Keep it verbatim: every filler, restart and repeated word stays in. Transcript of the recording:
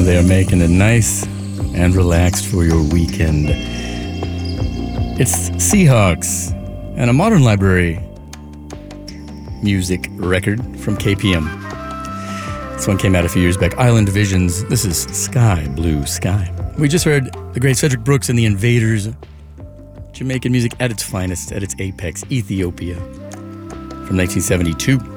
They are making it nice and relaxed for your weekend. It's Seahawks and a Modern Library music record from K P M. This one came out a few years back. Island Visions. This is Sky Blue Sky. We just heard the great Cedric Brooks and the Invaders. Jamaican music at its finest, at its apex. Ethiopia from nineteen seventy-two.